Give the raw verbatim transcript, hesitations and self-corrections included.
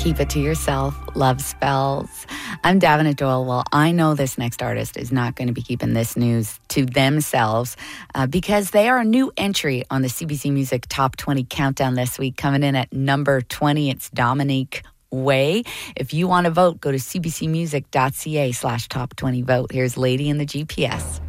Keep It to Yourself, Love Spells. I'm Davina Doyle. Well, I know this next artist is not going to be keeping this news to themselves uh, because they are a new entry on the C B C Music Top twenty Countdown this week. Coming in at number twenty, it's Dominique Way. If you want to vote, go to cbcmusic.ca slash top 20 vote. Here's Lady in the G P S.